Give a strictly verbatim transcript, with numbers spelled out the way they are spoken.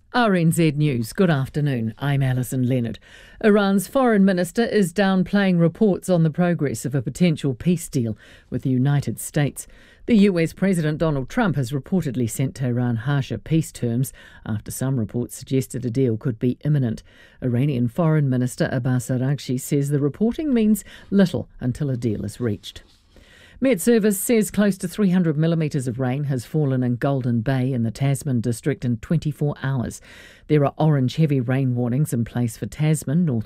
R N Z News, good afternoon. I'm Alison Leonard. Iran's foreign minister is downplaying reports on the progress of a potential peace deal with the United States. The U S President Donald Trump has reportedly sent Tehran harsher peace terms after some reports suggested a deal could be imminent. Iranian Foreign Minister Abbas Araghchi says the reporting means little until a deal is reached. Met Service says close to three hundred millimetres of rain has fallen in Golden Bay in the Tasman district in twenty-four hours. There are orange heavy rain warnings in place for Tasman, North